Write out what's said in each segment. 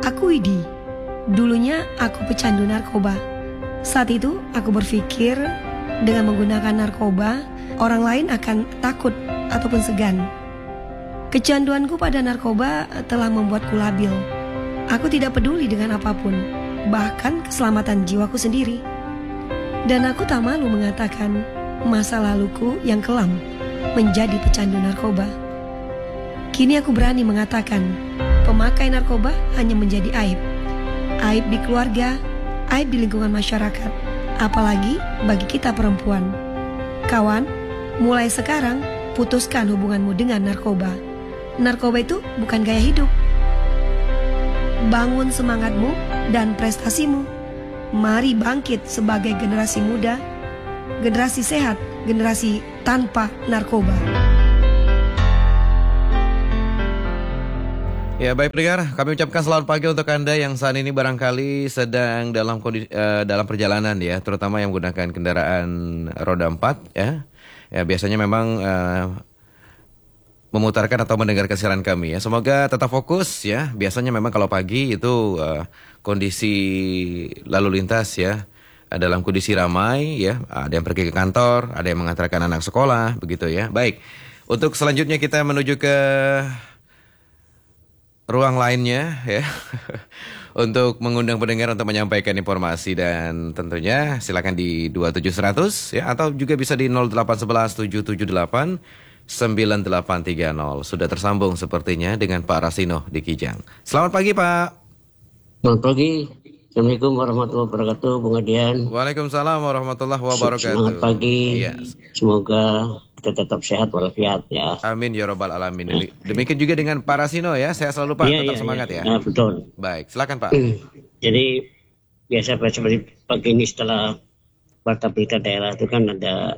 Aku Widi. Dulunya aku pecandu narkoba. Saat itu aku berpikir dengan menggunakan narkoba, orang lain akan takut ataupun segan. Kecanduanku pada narkoba telah membuatku labil. Aku tidak peduli dengan apapun, bahkan keselamatan jiwaku sendiri. Dan aku tak malu mengatakan masa laluku yang kelam menjadi pecandu narkoba. Kini aku berani mengatakan pemakai narkoba hanya menjadi aib. Aib di keluarga, aib di lingkungan masyarakat, apalagi bagi kita perempuan. Kawan, mulai sekarang putuskan hubunganmu dengan narkoba. Narkoba itu bukan gaya hidup. Bangun semangatmu dan prestasimu. Mari bangkit sebagai generasi muda, generasi sehat, generasi tanpa narkoba. Ya, baik pendengar, kami ucapkan selamat pagi untuk Anda yang saat ini barangkali sedang dalam perjalanan ya, terutama yang menggunakan kendaraan roda 4 ya. Ya, biasanya memang memutarkan atau mendengarkan siaran kami ya. Semoga tetap fokus ya. Biasanya memang kalau pagi itu kondisi lalu lintas ya dalam kondisi ramai ya. Ada yang pergi ke kantor, ada yang mengantarkan anak sekolah, begitu ya. Baik, untuk selanjutnya kita menuju ke ruang lainnya ya. Untuk mengundang pendengar untuk menyampaikan informasi dan tentunya silakan di 27100 ya, atau juga bisa di 0811 778 9830. Sudah tersambung sepertinya dengan Pak Rasino di Kijang. Selamat pagi Pak. Selamat pagi. Assalamualaikum warahmatullahi wabarakatuh, Bung Adian. Waalaikumsalam warahmatullahi wabarakatuh. Selamat pagi. Iya. Semoga kita tetap sehat walafiat ya. Amin ya robbal alamin. Demikian juga dengan Pak Rasino ya. Saya selalu Pak tetap semangat ya. Betul. Baik, silakan Pak. Jadi biasa seperti pagi ini setelah Warta Berita Daerah itu kan ada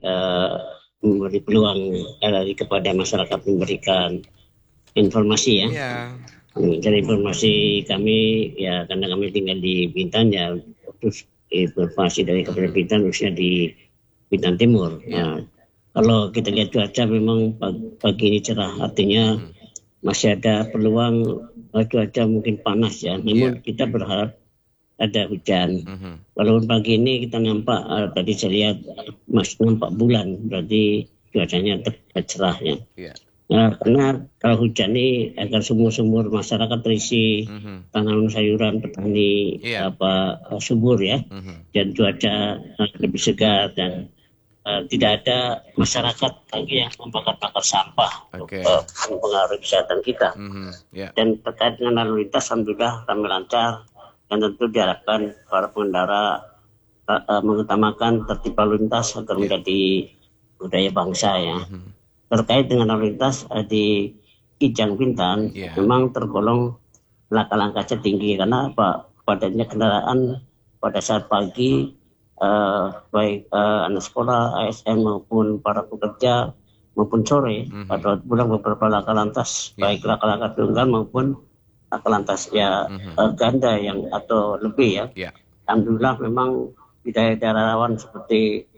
memberi peluang kepada masyarakat memberikan informasi ya. Iya. Dari informasi kami ya, karena kami tinggal di Bintan ya, terus informasi dari Kabupaten Bintan khususnya di Bintan Timur. Nah, kalau kita lihat cuaca memang pagi ini cerah, artinya masih ada peluang cuaca mungkin panas ya. Namun kita berharap ada hujan. Walaupun pagi ini kita nampak, tadi saya lihat masih nampak bulan, berarti cuacanya tetap cerah ya. Nah, karena kalau hujan ini agar sumur-sumur masyarakat terisi, tanaman sayuran petani subur ya, dan cuaca lebih segar dan tidak ada masyarakat lagi yang membakar-bakar sampah untuk mempengaruhi kesehatan kita. Dan terkait dengan lalu lintas, alhamdulillah kami lancar. Dan tentu diharapkan para pengendara mengutamakan tertib lalu lintas agar menjadi budaya bangsa ya. Terkait dengan lalu lintas di Kijang Bintan, memang tergolong langkah-langkahnya tinggi karena padatnya kendaraan pada saat pagi, baik anak sekolah, ASN maupun para pekerja maupun sore, pada pulang beberapa langkah-lantas, baik langkah-langkah tunggal maupun lantas ya ganda yang atau lebih ya. Alhamdulillah memang di daerah rawan seperti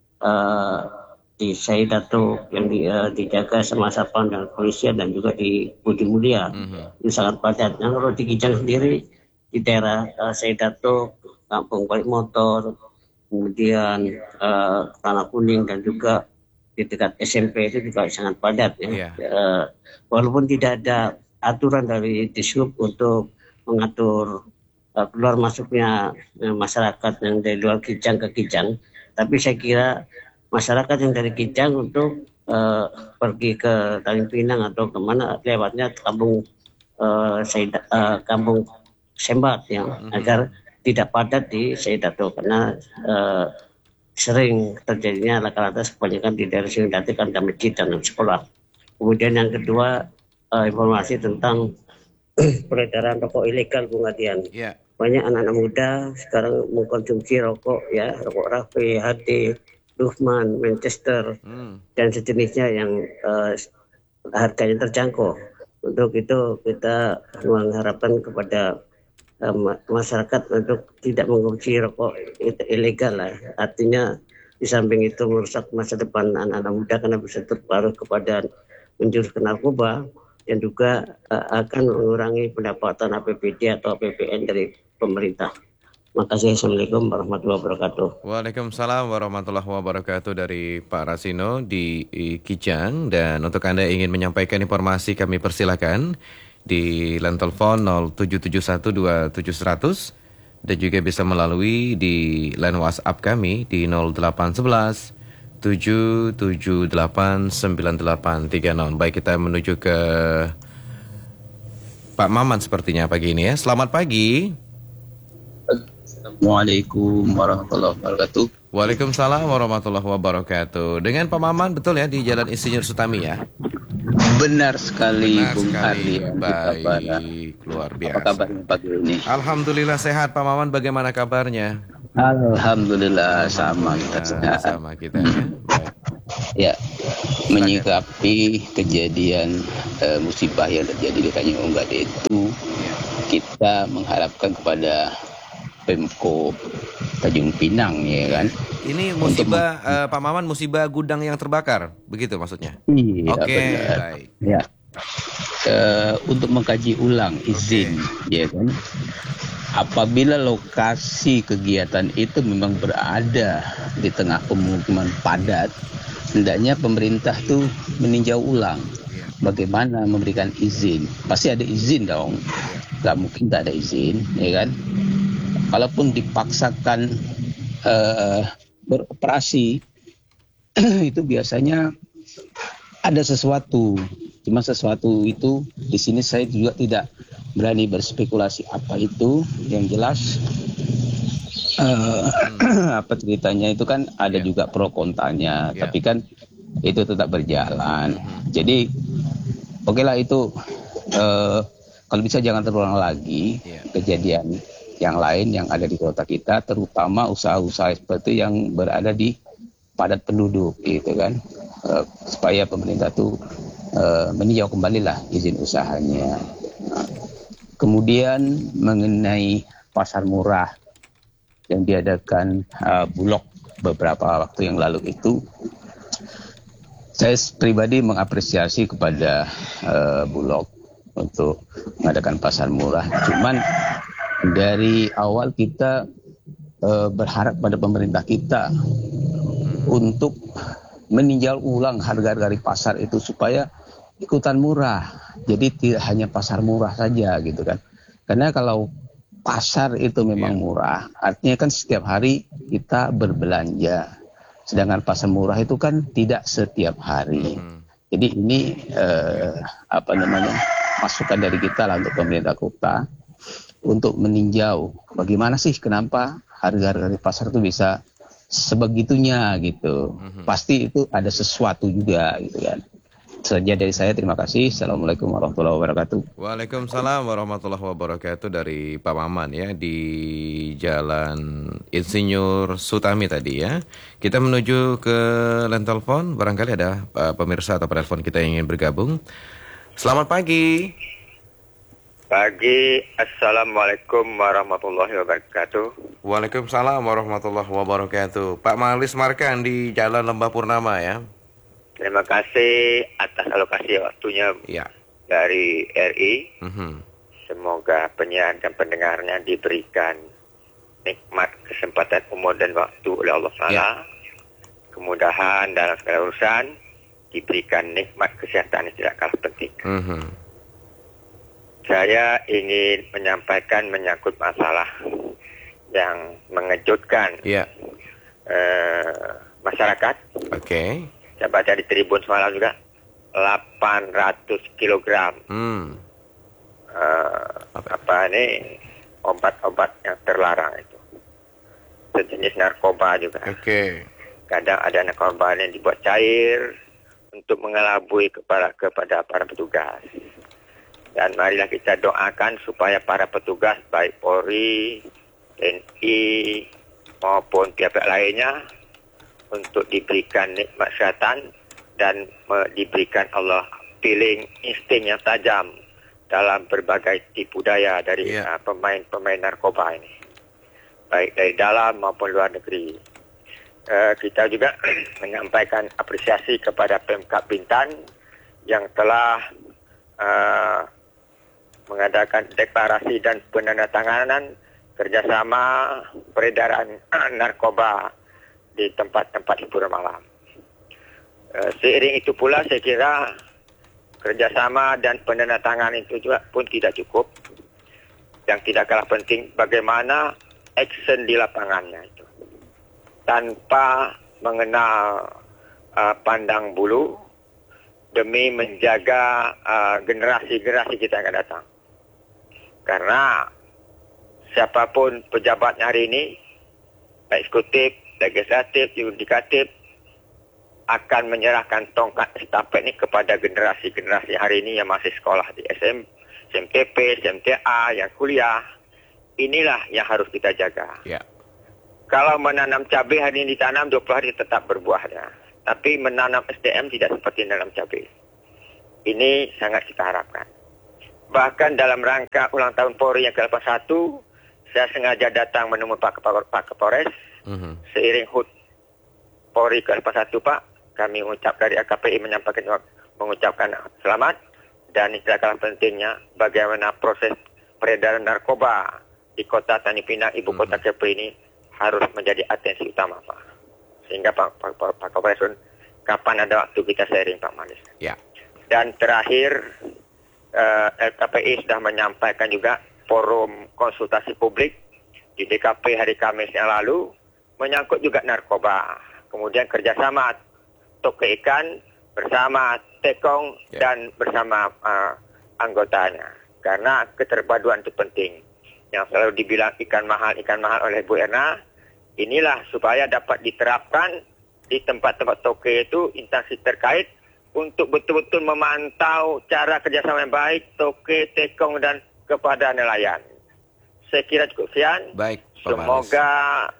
di Saidato yang dijaga sama satpam dan polisian dan juga di Budi Mulia itu sangat padat. Yang kalau di Kijang sendiri di daerah Saidato, Kampung Balik Motor, kemudian Tanah Kuning dan juga di dekat SMP itu juga sangat padat ya. Walaupun tidak ada aturan dari Dishub untuk mengatur keluar masuknya masyarakat yang dari luar Kijang ke Kijang, tapi saya kira masyarakat yang dari Kijang untuk pergi ke Tanjung Pinang atau kemana lewatnya kampung kampung Sembat ya, agar tidak padat di Saidato karena sering terjadinya laka-lantas kebanyakan di daerah sini kan ada masjid dan sekolah. Kemudian yang kedua, informasi tentang peredaran rokok ilegal, Bung Adian. Banyak anak-anak muda sekarang mengkonsumsi rokok ya, rokok Rafi, HD, Luhman, Manchester dan sejenisnya yang harganya terjangkau. Untuk itu kita mengharapkan kepada masyarakat untuk tidak mengkonsumsi rokok ilegal lah. Artinya di samping itu merusak masa depan anak-anak muda karena bisa terpengaruh kepada menjurus ke narkoba. yang juga akan mengurangi pendapatan APBD atau APBN dari pemerintah. Makasih. Assalamualaikum warahmatullahi wabarakatuh. Waalaikumsalam warahmatullahi wabarakatuh dari Pak Rasino di Kijang. Dan untuk Anda yang ingin menyampaikan informasi, kami persilakan di line telepon 077127100 dan juga bisa melalui di line WhatsApp kami di 0811 7789830. Baik, kita menuju ke Pak Maman sepertinya pagi ini ya. Selamat pagi. Assalamualaikum warahmatullahi wabarakatuh. Waalaikumsalam warahmatullahi wabarakatuh. Dengan Pak Maman betul ya di Jalan Insinyur Sutami ya? Benar sekali, Benar Bung sekali. Ardi. Baik, luar Apa biasa. kabarnya pagi ini? Alhamdulillah sehat Pak Maman, bagaimana kabarnya? Alhamdulillah sama kita sehat. Sama kita ya. Baik. Ya, menyikapi kejadian musibah yang terjadi di Tanjung Unggade itu, kita mengharapkan kepada Pemko Tanjung Pinang, ya kan? Ini musibah Pak Maman, musibah gudang yang terbakar, begitu maksudnya? Iya, Oke, benar. baik. Ya. Untuk mengkaji ulang izin, ya kan? Apabila lokasi kegiatan itu memang berada di tengah pemukiman padat, hendaknya pemerintah tuh meninjau ulang bagaimana memberikan izin. Pasti ada izin dong, nggak mungkin tak ada izin, ya kan? Kalaupun dipaksakan beroperasi, itu biasanya ada sesuatu. Cuma sesuatu itu di sini saya juga tidak berani berspekulasi apa itu. Yang jelas apa ceritanya itu kan ada juga pro kontranya, tapi kan itu tetap berjalan. Jadi oke lah itu kalau bisa jangan terulang lagi kejadian yang lain yang ada di kota kita, terutama usaha-usaha seperti yang berada di padat penduduk gitu kan, supaya pemerintah tuh meninjau kembali lah izin usahanya. Kemudian mengenai pasar murah yang diadakan Bulog beberapa waktu yang lalu itu, saya pribadi mengapresiasi kepada Bulog untuk mengadakan pasar murah. Cuman dari awal kita berharap pada pemerintah kita untuk meninjau ulang harga-harga di pasar itu supaya ikutan murah. Jadi tidak hanya pasar murah saja gitu kan. Karena kalau pasar itu memang murah, artinya kan setiap hari kita berbelanja. Sedangkan pasar murah itu kan tidak setiap hari. Jadi ini masukan dari kita lah untuk pemerintah kota untuk meninjau bagaimana sih kenapa harga-harga di pasar itu bisa sebegitunya gitu. Pasti itu ada sesuatu juga gitu kan. Saja dari saya, terima kasih. Assalamualaikum warahmatullahi wabarakatuh. Waalaikumsalam warahmatullahi wabarakatuh dari Pak Maman ya di Jalan Insinyur Sutami tadi ya. Kita menuju ke line telepon, barangkali ada pemirsa atau penelpon kita yang ingin bergabung. Selamat pagi. Pagi, Assalamualaikum warahmatullahi wabarakatuh. Waalaikumsalam warahmatullahi wabarakatuh. Pak Malis Markan di Jalan Lembah Purnama ya. Terima kasih atas alokasi waktunya dari RI. Semoga penyiar dan pendengarnya diberikan nikmat kesempatan umur dan waktu oleh Allah Ta'ala. Kemudahan dalam segala urusan, diberikan nikmat kesehatan yang tidak kalah penting. Saya ingin menyampaikan menyangkut masalah yang mengejutkan masyarakat. Saya baca di Tribun semalam juga 800 kilogram obat-obat yang terlarang itu, sejenis narkoba juga. Kadang ada narkoba yang dibuat cair untuk mengelabui kepada para petugas. Dan marilah kita doakan supaya para petugas baik Polri, TNI maupun pihak-pihak lainnya untuk diberikan nikmat kesehatan dan diberikan Allah feeling insting yang tajam dalam berbagai tipu daya dari pemain narkoba ini, baik dari dalam maupun luar negeri. Kita juga menyampaikan apresiasi kepada Pemkab Bintan yang telah mengadakan deklarasi dan penandatanganan kerjasama peredaran narkoba di tempat-tempat hiburan malam. Seiring itu pula saya kira kerjasama dan penandatanganan itu juga pun tidak cukup. Yang tidak kalah penting bagaimana action di lapangannya itu. Tanpa mengenal pandang bulu demi menjaga generasi-generasi kita yang akan datang. Karena siapapun pejabatnya hari ini, eksekutif, legislatif, yudikatif, akan menyerahkan tongkat estafet ini kepada generasi-generasi hari ini yang masih sekolah di SMTP, SMTA, yang kuliah. Inilah yang harus kita jaga. Ya. Kalau menanam cabai hari ini ditanam 20 hari tetap berbuahnya. Tapi menanam SDM tidak seperti menanam cabai. Ini sangat kita harapkan. Bahkan dalam rangka ulang tahun Polri yang ke-81, saya sengaja datang menemui Pak Kapolres. Seiring HUT Polri ke-81 Pak, kami mengucap dari AKPI mengucapkan selamat. Dan ini tidak kalah pentingnya bagaimana proses peredaran narkoba di kota Tanjung Pinang, ibu kota Kepri ini harus menjadi atensi utama Pak. Sehingga Pak Kapolres, kapan ada waktu kita sharing Pak Manis. Ya. Dan terakhir, LKPI sudah menyampaikan juga forum konsultasi publik di DKP hari Kamis yang lalu menyangkut juga narkoba. Kemudian kerjasama Toke Ikan bersama Tekong dan bersama anggotanya. Karena keterpaduan itu penting. Yang selalu dibilang ikan mahal oleh Bu Erna, inilah supaya dapat diterapkan di tempat-tempat Toke itu instansi terkait untuk betul-betul memantau cara kerjasama yang baik Toke, Tekong dan kepada nelayan. Saya kira cukup sekian. Baik, semoga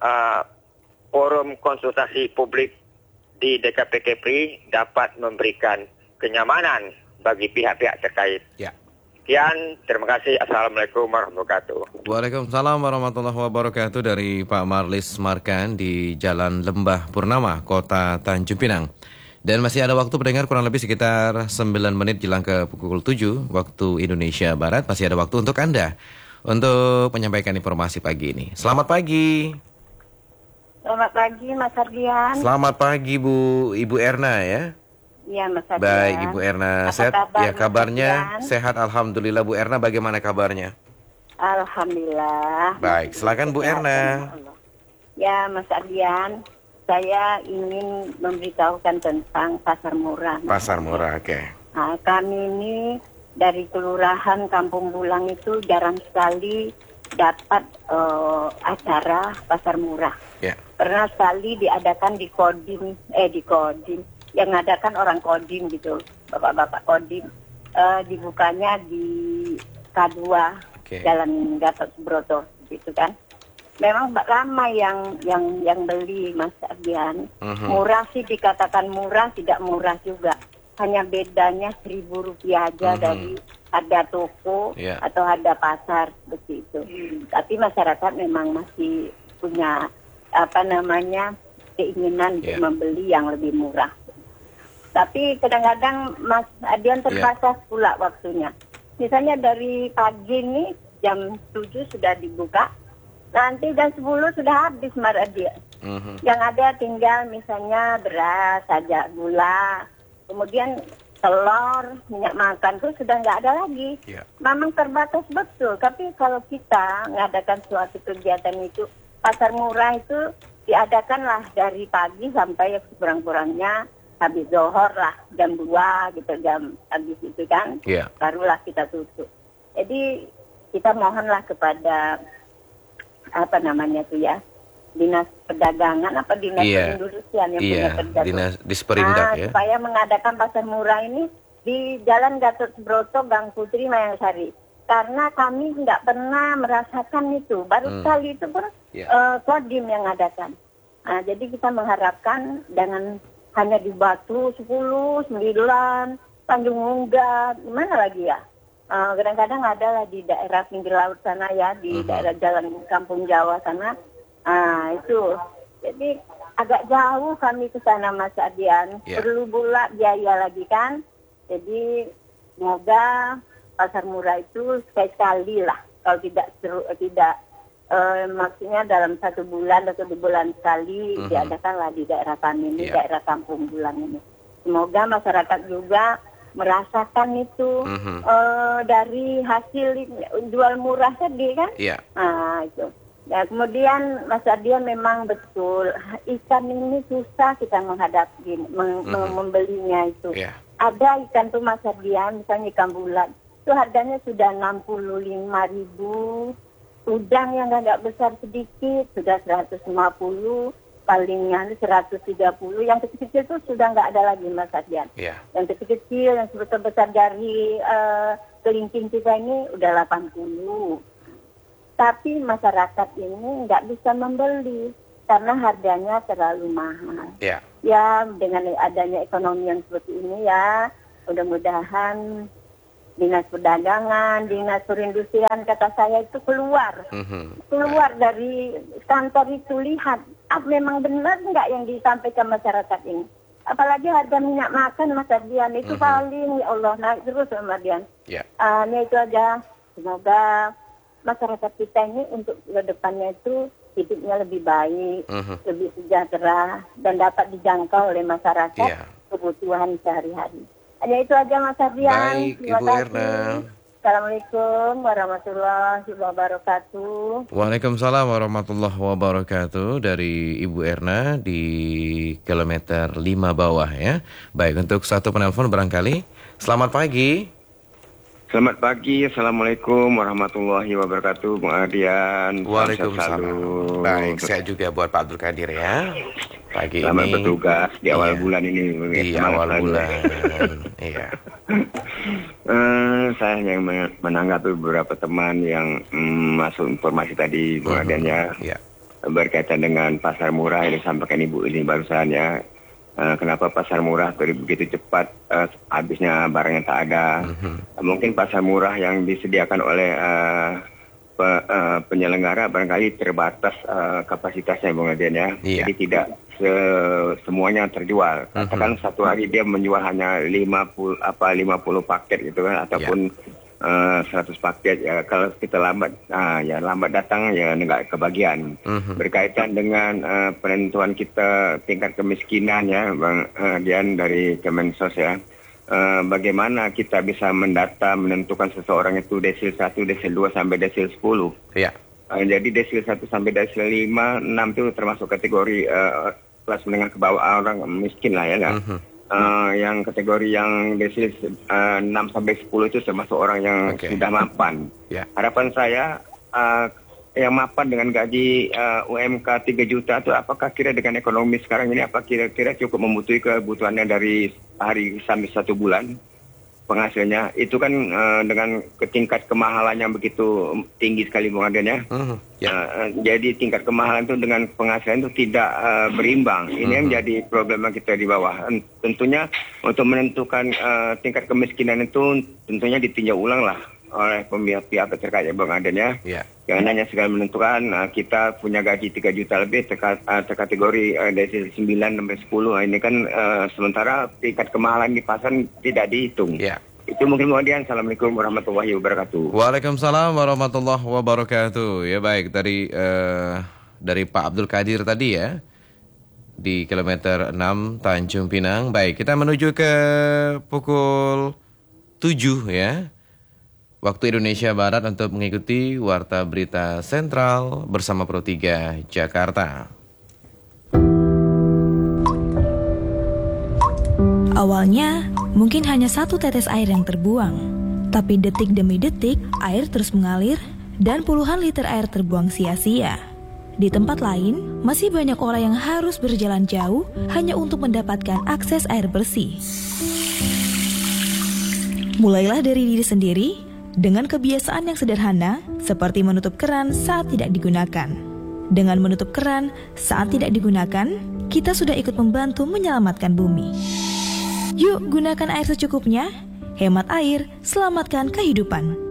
forum konsultasi publik di DKP Kepri dapat memberikan kenyamanan bagi pihak-pihak terkait. Ya. Sekian, terima kasih. Assalamualaikum warahmatullahi wabarakatuh. Waalaikumsalam warahmatullahi wabarakatuh dari Pak Marlis Markan di Jalan Lembah Purnama, Kota Tanjung Pinang. Dan masih ada waktu pendengar kurang lebih sekitar 9 menit jelang ke pukul 7 waktu Indonesia Barat. Masih ada waktu untuk Anda untuk menyampaikan informasi pagi ini. Selamat pagi. Selamat pagi Mas Ardian. Selamat pagi Ibu Erna ya. Iya Mas Ardian. Baik Ibu Erna, sehat ya kabarnya? Sehat alhamdulillah. Bu Erna bagaimana kabarnya? Alhamdulillah. Baik, silakan Bu Erna. Ya Mas Ardian, saya ingin memberitahukan tentang pasar murah. Pasar murah, oke. Nah, kami ini dari Kelurahan Kampung Bulang itu jarang sekali dapat acara pasar murah. Ya. Pernah sekali diadakan di Kodim, yang ngadakan orang Kodim gitu, bapak-bapak Kodim. Dibukanya di K2, Jalan Gatot Subroto, gitu kan. Memang ramai yang beli Mas Ardian. Murah sih dikatakan murah, tidak murah juga. Hanya bedanya Rp1.000 aja dari harga toko atau harga pasar begitu. Tapi masyarakat memang masih punya keinginan untuk membeli yang lebih murah. Tapi kadang-kadang Mas Ardian terbatas pula waktunya. Misalnya dari pagi ini jam 7 sudah dibuka, nanti jam 10 sudah habis Mas Ardian. Yang ada tinggal misalnya beras, saja gula, kemudian telur, minyak makan itu sudah nggak ada lagi. Memang terbatas betul. Tapi kalau kita mengadakan suatu kegiatan itu, pasar murah itu diadakanlah dari pagi sampai kurang-kurangnya habis zuhur lah, jam 2 gitu, jam habis itu kan, barulah kita tutup. Jadi kita mohonlah kepada Dinas Perdagangan Dinas Perindustrian yang punya perdagangan. Dinas Disperindak supaya mengadakan pasar murah ini di Jalan Gatot Subroto, Gang Putri, Mayasari. Karena kami nggak pernah merasakan itu. Baru sekali itu pun Kodim yang mengadakan. Nah, jadi kita mengharapkan jangan hanya di Batu 10, 9, Tanjung Unggat, gimana lagi ya? Kadang-kadang ada lah di daerah pinggir laut sana ya, di daerah Jalan Kampung Jawa sana. Itu. Jadi agak jauh kami ke sana Mas Ardian. Perlu pula biaya lagi kan. Jadi semoga pasar murah itu sekali lah, kalau tidak maksudnya dalam 1 bulan atau 2 bulan sekali diadakanlah di daerah kami ini, daerah Kampung Bulan ini. Semoga masyarakat juga merasakan itu dari hasil jual murah tadi kan. Nah itu. Ya, kemudian Mas Ardian memang betul ikan ini susah kita menghadapi membelinya itu. Ada ikan tuh Mas Ardian, misalnya ikan bulat itu harganya sudah 65.000. Udang yang agak besar sedikit sudah 150, palingnya 130. Yang kecil-kecil itu sudah nggak ada lagi Mas Ardian. Yang kecil-kecil yang sebesar dari kelingking kita ini udah 80. Tapi masyarakat ini nggak bisa membeli karena harganya terlalu mahal. Ya, dengan adanya ekonomi yang seperti ini ya, mudah-mudahan Dinas Perdagangan, Dinas Perindustrian kata saya itu keluar dari kantor itu, lihat memang benar nggak yang disampaikan masyarakat ini. Apalagi harga minyak makan Mas Ardian itu paling ya Allah naik terus Mas Ardian. Ini itu aja, semoga masyarakat kita ini untuk ke depannya itu hidupnya lebih baik, lebih sejahtera dan dapat dijangkau oleh masyarakat kebutuhan sehari-hari. Hanya itu aja Mas Ardian. Baik, terima Ibu kasih. Erna. Assalamualaikum warahmatullahi wabarakatuh. Waalaikumsalam warahmatullahi wabarakatuh. Dari Ibu Erna di kilometer 5 bawah ya. Baik, untuk satu penelpon barangkali. Selamat pagi. Selamat pagi, Assalamualaikum warahmatullahi wabarakatuh, Bung Ardian. Waalaikumsalam. Baik, saya juga buat Pak Abdul Qadir ya. Pagi selamat ini bertugas di awal bulan ini. Di awal bulan. Iya. Saya yang menanggapi beberapa teman yang masuk informasi tadi, Bung Ardian ya. Berkaitan dengan pasar murah yang disampaikan Ibu ini barusan ya. Kenapa pasar murah begitu cepat habisnya barangnya tak ada. Mungkin pasar murah yang disediakan oleh penyelenggara barangkali terbatas kapasitasnya Bung Ardian ya. Jadi tidak semuanya terjual. Katakan satu hari dia menjual hanya 50 paket gitu kan, ataupun 100 paket ya. Kalau kita lambat datang ya nggak kebagian. Berkaitan dengan penentuan kita tingkat kemiskinan ya Bang Dian dari Kemensos ya, bagaimana kita bisa mendata menentukan seseorang itu desil 1, desil 2 sampai desil 10. Jadi desil 1 sampai desil 5, 6 itu termasuk kategori kelas menengah ke bawah, orang miskin lah ya. Yang kategori yang desil 6 sampai 10 itu termasuk orang yang sudah mapan. Harapan saya yang mapan dengan gaji UMK 3 juta itu apakah kira dengan ekonomi sekarang ini apa kira-kira cukup memenuhi kebutuhannya dari hari sampai 1 bulan penghasilnya? Itu kan dengan tingkat kemahalan yang begitu tinggi sekali Bung Ardian ya. Jadi tingkat kemahalan itu dengan penghasilan itu tidak berimbang. Ini yang jadi problema kita di bawah. Tentunya untuk menentukan tingkat kemiskinan itu tentunya ditinjau ulang lah oleh pihak terkait ya Bang Ardian ya. Jangan hanya sekali menentukan kita punya gaji 3 juta lebih terkategori desil 9 sampai 10. Ini kan sementara tingkat kemahalan di pasar tidak dihitung. Itu mungkin kemudian. Assalamualaikum warahmatullahi wabarakatuh. Waalaikumsalam warahmatullahi wabarakatuh. Ya baik, dari Pak Abdul Qadir tadi ya, di kilometer 6 Tanjung Pinang. Baik, kita menuju ke pukul 7 ya, waktu Indonesia Barat untuk mengikuti Warta Berita Sentral bersama Pro 3 Jakarta. Awalnya, mungkin hanya 1 tetes air yang terbuang. Tapi detik demi detik, air terus mengalir dan puluhan liter air terbuang sia-sia. Di tempat lain, masih banyak orang yang harus berjalan jauh hanya untuk mendapatkan akses air bersih. Mulailah dari diri sendiri dengan kebiasaan yang sederhana seperti menutup keran saat tidak digunakan. Dengan menutup keran saat tidak digunakan, kita sudah ikut membantu menyelamatkan bumi. Yuk gunakan air secukupnya, hemat air, selamatkan kehidupan.